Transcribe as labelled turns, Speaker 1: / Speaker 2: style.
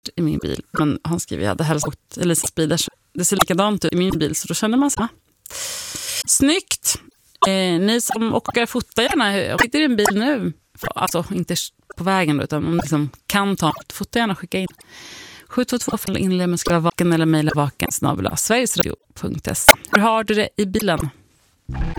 Speaker 1: i min bil. Men han skriver, jag hade helst åkt Elisas bil. Det ser likadant ut i min bil, så då känner man sig. Snyggt! Ni som åker, fota gärna. Jag sitter i en bil nu. Alltså inte på vägen då, utan om ni liksom kan ta ett foto, gärna skicka in. 722 för inled med ska vara vaken eller mejla vaken @sverigesradio.se. Hur har du det i bilen?